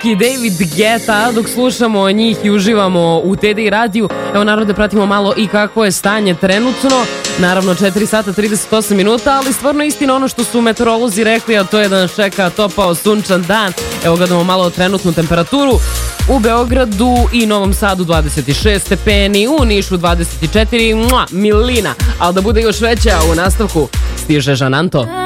i David Guetta, dok slušamo njih i uživamo u TDI radiju. Evo, narode, pratimo malo i kako je stanje trenutno. Naravno, 4 sata 38 minuta, ali stvarno istina ono što su meteorolozi rekli, a to je da nas čeka topao sunčan dan. Evo, gledamo malo trenutnu temperaturu. U Beogradu i Novom Sadu 26 stepeni, u Nišu 24, milina. Ali da bude još veća, u nastavku stiže Žananto.